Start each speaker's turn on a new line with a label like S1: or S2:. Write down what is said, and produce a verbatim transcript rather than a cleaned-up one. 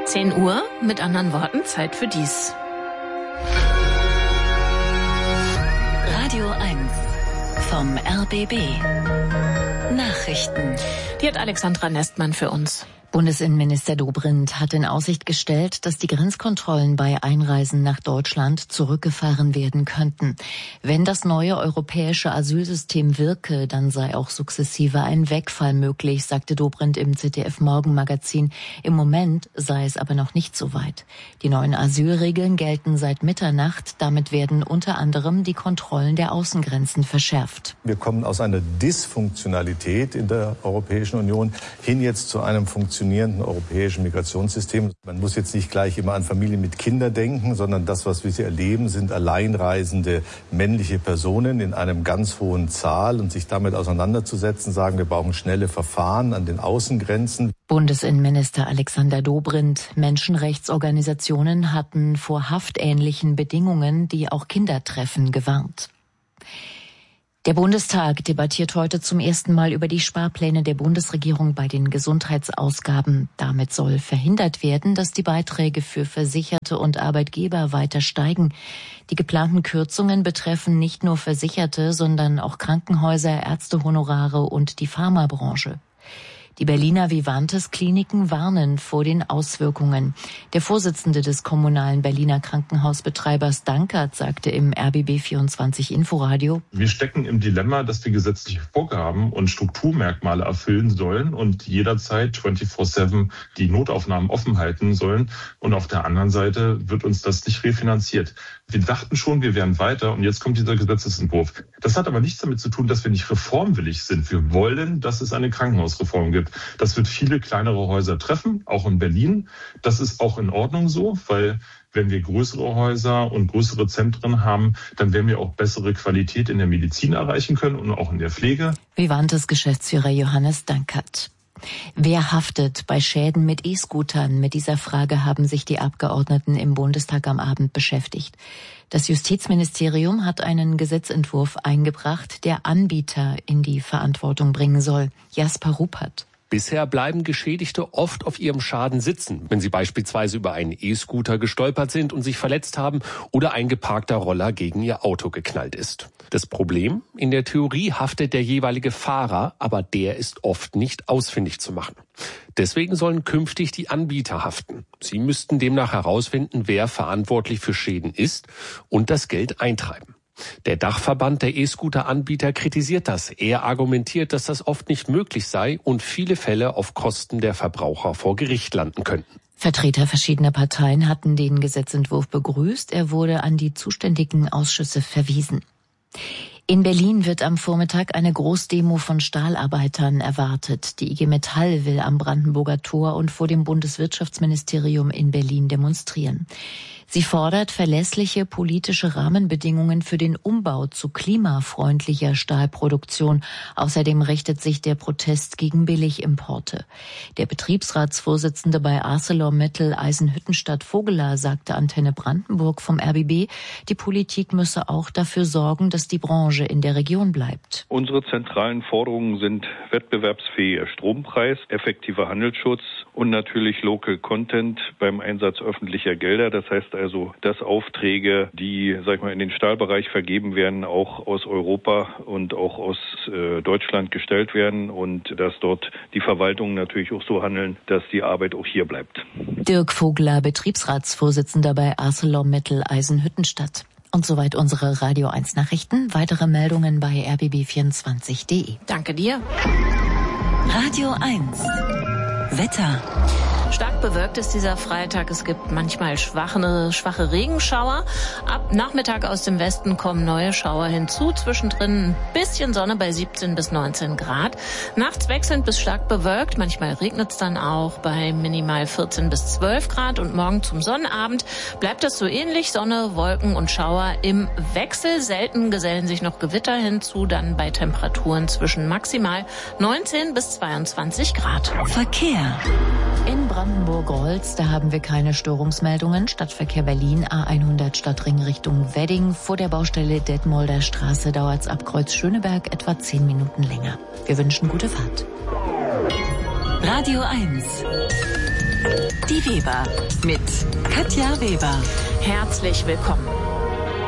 S1: zehn Uhr, mit anderen Worten, Zeit für dies.
S2: Radio eins vom R B B. Nachrichten.
S1: Die hat Alexandra Nestmann für uns.
S3: Bundesinnenminister Dobrindt hat in Aussicht gestellt, dass die Grenzkontrollen bei Einreisen nach Deutschland zurückgefahren werden könnten. Wenn das neue europäische Asylsystem wirke, dann sei auch sukzessive ein Wegfall möglich, sagte Dobrindt im Z D F-Morgenmagazin. Im Moment sei es aber noch nicht so weit. Die neuen Asylregeln gelten seit Mitternacht. Damit werden unter anderem die Kontrollen der Außengrenzen verschärft.
S4: Wir kommen aus einer Dysfunktionalität in der Europäischen Union hin jetzt zu einem funktionierenden europäischen Migrationssystem. Man muss jetzt nicht gleich immer an Familien mit Kindern denken, sondern das, was wir hier erleben, sind alleinreisende männliche Personen in einem ganz hohen Zahl, und sich damit auseinanderzusetzen, sagen, wir brauchen schnelle Verfahren an den Außengrenzen.
S3: Bundesinnenminister Alexander Dobrindt: Menschenrechtsorganisationen hatten vor haftähnlichen Bedingungen, die auch Kinder treffen, gewarnt. Der Bundestag debattiert heute zum ersten Mal über die Sparpläne der Bundesregierung bei den Gesundheitsausgaben. Damit soll verhindert werden, dass die Beiträge für Versicherte und Arbeitgeber weiter steigen. Die geplanten Kürzungen betreffen nicht nur Versicherte, sondern auch Krankenhäuser, Ärztehonorare und die Pharmabranche. Die Berliner Vivantes-Kliniken warnen vor den Auswirkungen. Der Vorsitzende des kommunalen Berliner Krankenhausbetreibers Dankert sagte im R B B vierundzwanzig Inforadio:
S5: Wir stecken im Dilemma, dass wir gesetzliche Vorgaben und Strukturmerkmale erfüllen sollen und jederzeit vierundzwanzig sieben die Notaufnahmen offen halten sollen. Und auf der anderen Seite wird uns das nicht refinanziert. Wir dachten schon, wir wären weiter, und jetzt kommt dieser Gesetzesentwurf. Das hat aber nichts damit zu tun, dass wir nicht reformwillig sind. Wir wollen, dass es eine Krankenhausreform gibt. Das wird viele kleinere Häuser treffen, auch in Berlin. Das ist auch in Ordnung so, weil wenn wir größere Häuser und größere Zentren haben, dann werden wir auch bessere Qualität in der Medizin erreichen können und auch in der Pflege.
S3: Vivantes Geschäftsführer Johannes Dankert. Wer haftet bei Schäden mit E-Scootern? Mit dieser Frage haben sich die Abgeordneten im Bundestag am Abend beschäftigt. Das Justizministerium hat einen Gesetzentwurf eingebracht, der Anbieter in die Verantwortung bringen soll. Jasper Ruppert.
S6: Bisher bleiben Geschädigte oft auf ihrem Schaden sitzen, wenn sie beispielsweise über einen E-Scooter gestolpert sind und sich verletzt haben oder ein geparkter Roller gegen ihr Auto geknallt ist. Das Problem? In der Theorie haftet der jeweilige Fahrer, aber der ist oft nicht ausfindig zu machen. Deswegen sollen künftig die Anbieter haften. Sie müssten demnach herausfinden, wer verantwortlich für Schäden ist und das Geld eintreiben. Der Dachverband der E-Scooter-Anbieter kritisiert das. Er argumentiert, dass das oft nicht möglich sei und viele Fälle auf Kosten der Verbraucher vor Gericht landen könnten.
S3: Vertreter verschiedener Parteien hatten den Gesetzentwurf begrüßt. Er wurde an die zuständigen Ausschüsse verwiesen. In Berlin wird am Vormittag eine Großdemo von Stahlarbeitern erwartet. Die I G Metall will am Brandenburger Tor und vor dem Bundeswirtschaftsministerium in Berlin demonstrieren. Sie fordert verlässliche politische Rahmenbedingungen für den Umbau zu klimafreundlicher Stahlproduktion. Außerdem richtet sich der Protest gegen Billigimporte. Der Betriebsratsvorsitzende bei ArcelorMittal Eisenhüttenstadt-Vogeler sagte Antenne Brandenburg vom R B B, die Politik müsse auch dafür sorgen, dass die Branche in der Region bleibt.
S7: Unsere zentralen Forderungen sind wettbewerbsfähiger Strompreis, effektiver Handelsschutz und natürlich Local Content beim Einsatz öffentlicher Gelder. Das heißt also, dass Aufträge, die, sag ich mal, in den Stahlbereich vergeben werden, auch aus Europa und auch aus äh, Deutschland gestellt werden und dass dort die Verwaltungen natürlich auch so handeln, dass die Arbeit auch hier bleibt.
S3: Dirk Vogler, Betriebsratsvorsitzender bei ArcelorMittal Eisenhüttenstadt. Und soweit unsere Radio eins Nachrichten. Weitere Meldungen bei r b b vierundzwanzig punkt d e.
S1: Danke dir.
S2: Radio eins. Wetter.
S1: Stark bewölkt ist dieser Freitag. Es gibt manchmal schwache, schwache Regenschauer. Ab Nachmittag aus dem Westen kommen neue Schauer hinzu. Zwischendrin ein bisschen Sonne bei siebzehn bis neunzehn Grad. Nachts wechselnd bis stark bewölkt. Manchmal regnet es dann auch bei minimal vierzehn bis zwölf Grad. Und morgen zum Sonnabend bleibt es so ähnlich. Sonne, Wolken und Schauer im Wechsel. Selten gesellen sich noch Gewitter hinzu. Dann bei Temperaturen zwischen maximal neunzehn bis zweiundzwanzig Grad.
S2: Verkehr.
S3: In Brandenburg-Rolz, da haben wir keine Störungsmeldungen. Stadtverkehr Berlin, A hundert Stadtring Richtung Wedding. Vor der Baustelle Detmolder Straße dauert es ab Kreuz Schöneberg etwa zehn Minuten länger. Wir wünschen gute Fahrt.
S2: Radio eins. Die Weber mit Katja Weber.
S1: Herzlich willkommen.